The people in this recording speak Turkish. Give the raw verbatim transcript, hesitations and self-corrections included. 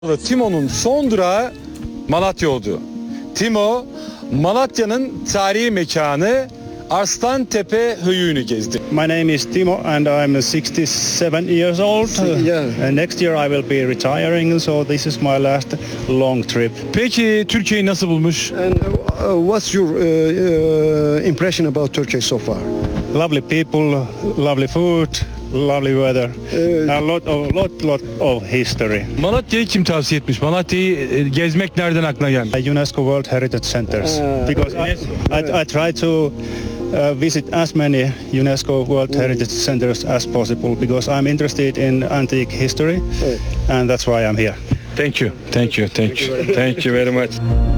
Ve Timo'nun son durağı Malatya oldu. Timo, Malatya'nın tarihi mekanı Arslantepe Höyüğü'nü gezdi. My name is Timo and I'm sixty-seven years old. Yeah. And next year I will be retiring, so this is my last long trip. Peki Türkiye'yi nasıl bulmuş? And uh, what's your uh, uh, impression about Turkey so far? Lovely people, lovely food, lovely weather. Uh, A lot of lot lot of history. Malatya'yı kim tavsiye etmiş? Malatya'yı e, gezmek nereden aklına geldi? Uh, UNESCO World Heritage Centers. Uh, because I, I, I try to uh, visit as many UNESCO World Heritage Centers as possible because I'm interested in antique history, and that's why I'm here. Thank you, thank you, thank you, thank you very much.